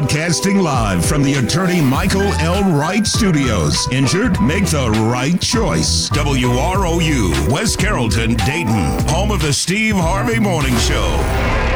Broadcasting live from the attorney Michael L. Wright Studios. Injured? Make the right choice. WROU, West Carrollton, Dayton, home of the Steve Harvey Morning Show.